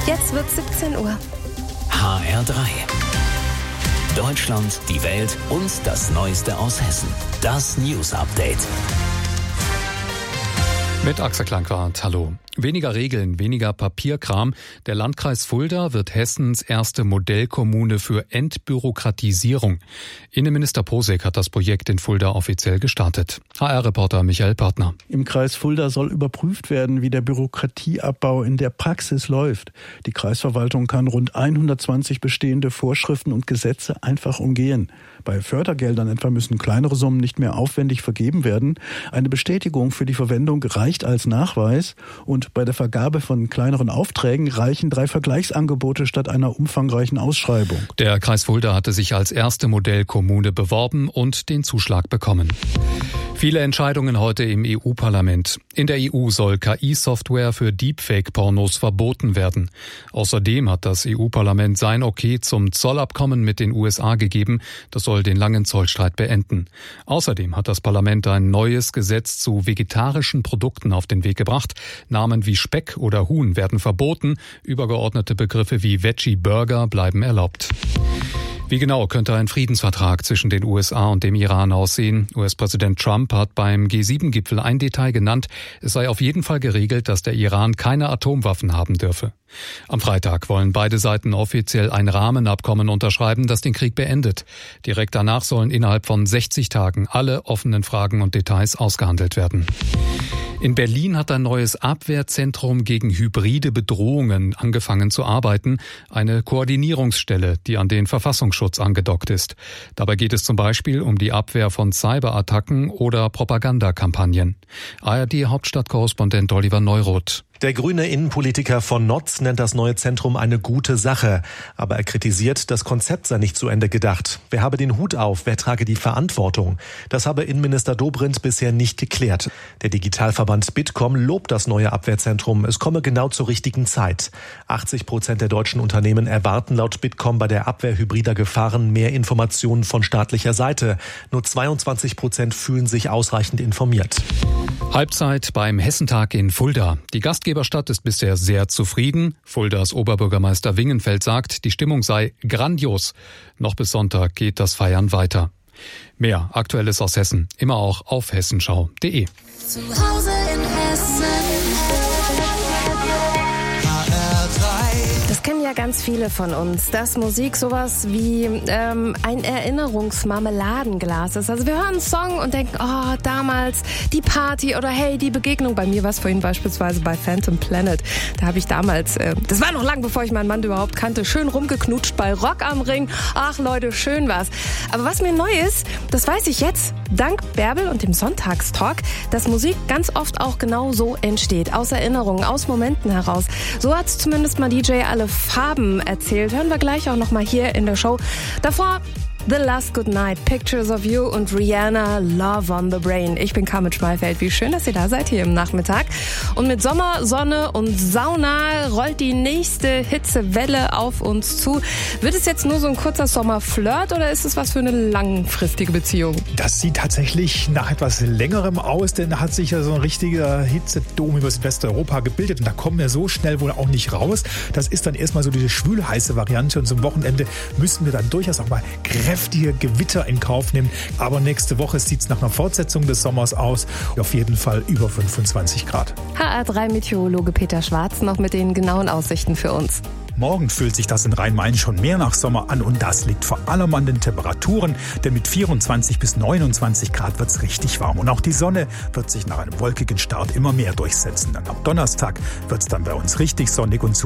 Jetzt wird 17 Uhr. HR3. Deutschland, die Welt und das Neueste aus Hessen. Das News Update. Mit Axel Klankwart, hallo. Weniger Regeln, weniger Papierkram. Der Landkreis Fulda wird Hessens erste Modellkommune für Entbürokratisierung. Innenminister Posek hat das Projekt in Fulda offiziell gestartet. HR-Reporter Michael Partner. Im Kreis Fulda soll überprüft werden, wie der Bürokratieabbau in der Praxis läuft. Die Kreisverwaltung kann rund 120 bestehende Vorschriften und Gesetze einfach umgehen. Bei Fördergeldern etwa müssen kleinere Summen nicht mehr aufwendig vergeben werden. Eine Bestätigung für die Verwendung reicht als Nachweis und bei der Vergabe von kleineren Aufträgen reichen 3 Vergleichsangebote statt einer umfangreichen Ausschreibung. Der Kreis Fulda hatte sich als erste Modellkommune beworben und den Zuschlag bekommen. Viele Entscheidungen heute im EU-Parlament. In der EU soll KI-Software für Deepfake-Pornos verboten werden. Außerdem hat das EU-Parlament sein Okay zum Zollabkommen mit den USA gegeben. Das soll den langen Zollstreit beenden. Außerdem hat das Parlament ein neues Gesetz zu vegetarischen Produkten auf den Weg gebracht. Namen wie Speck oder Huhn werden verboten. Übergeordnete Begriffe wie Veggie-Burger bleiben erlaubt. Wie genau könnte ein Friedensvertrag zwischen den USA und dem Iran aussehen? US-Präsident Trump hat beim G7-Gipfel ein Detail genannt. Es sei auf jeden Fall geregelt, dass der Iran keine Atomwaffen haben dürfe. Am Freitag wollen beide Seiten offiziell ein Rahmenabkommen unterschreiben, das den Krieg beendet. Direkt danach sollen innerhalb von 60 Tagen alle offenen Fragen und Details ausgehandelt werden. In Berlin hat ein neues Abwehrzentrum gegen hybride Bedrohungen angefangen zu arbeiten. Eine Koordinierungsstelle, die an den Verfassungsschutz angedockt ist. Dabei geht es zum Beispiel um die Abwehr von Cyberattacken oder Propagandakampagnen. ARD-Hauptstadtkorrespondent Oliver Neuroth. Der grüne Innenpolitiker von Notz nennt das neue Zentrum eine gute Sache. Aber er kritisiert, das Konzept sei nicht zu Ende gedacht. Wer habe den Hut auf? Wer trage die Verantwortung? Das habe Innenminister Dobrindt bisher nicht geklärt. Der Digitalverband Bitkom lobt das neue Abwehrzentrum. Es komme genau zur richtigen Zeit. 80% der deutschen Unternehmen erwarten laut Bitkom bei der Abwehr hybrider Gefahren mehr Informationen von staatlicher Seite. Nur 22% fühlen sich ausreichend informiert. Halbzeit beim Hessentag in Fulda. Die Gastgeberstadt ist bisher sehr zufrieden. Fuldas Oberbürgermeister Wingenfeld sagt, die Stimmung sei grandios. Noch bis Sonntag geht das Feiern weiter. Mehr Aktuelles aus Hessen, immer auch auf hessenschau.de. Zu Hause in Hessen. Das kennen ja ganz viele von uns, dass Musik sowas wie ein Erinnerungsmarmeladenglas ist. Also wir hören einen Song und denken, oh, damals die Party oder hey, die Begegnung. Bei mir war es vorhin beispielsweise bei Phantom Planet. Da habe ich damals, das war noch lang bevor ich meinen Mann überhaupt kannte, schön rumgeknutscht bei Rock am Ring. Ach Leute, schön war's. Aber was mir neu ist, das weiß ich jetzt, dank Bärbel und dem Sonntagstalk, dass Musik ganz oft auch genau so entsteht. Aus Erinnerungen, aus Momenten heraus. So hat's zumindest mal DJ Alle Farben erzählt. Hören wir gleich auch nochmal hier in der Show. Davor The Last Good Night, Pictures of You und Rihanna, Love on the Brain. Ich bin Carmen Schmalfeld. Wie schön, dass ihr da seid hier im Nachmittag. Und mit Sommer, Sonne und Sauna rollt die nächste Hitzewelle auf uns zu. Wird es jetzt nur so ein kurzer Sommerflirt oder ist es was für eine langfristige Beziehung? Das sieht tatsächlich nach etwas Längerem aus, denn da hat sich ja so ein richtiger Hitzedom über Westeuropa gebildet und da kommen wir so schnell wohl auch nicht raus. Das ist dann erstmal so diese schwülheiße Variante und zum Wochenende müssen wir dann durchaus auch mal kräftige Gewitter in Kauf nehmen. Aber nächste Woche sieht es nach einer Fortsetzung des Sommers aus. Auf jeden Fall über 25 Grad. HR3-Meteorologe Peter Schwarz noch mit den genauen Aussichten für uns. Morgen fühlt sich das in Rhein-Main schon mehr nach Sommer an und das liegt vor allem an den Temperaturen, denn mit 24 bis 29 Grad wird es richtig warm. Und auch die Sonne wird sich nach einem wolkigen Start immer mehr durchsetzen. Dann am Donnerstag wird es dann bei uns richtig sonnig und